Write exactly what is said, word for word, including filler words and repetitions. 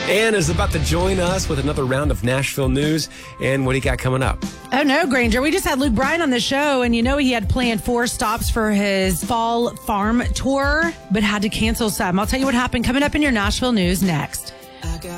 Ann is about to join us with another round of Nashville news. And what do you got coming up? Oh, no, Granger. We just had Luke Bryan on the show, and you know he had planned four stops for his fall farm tour, but had to cancel some. I'll tell you what happened coming up in your Nashville news next.